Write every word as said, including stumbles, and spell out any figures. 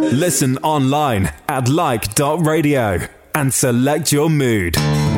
Listen online at like dot radio and select your mood.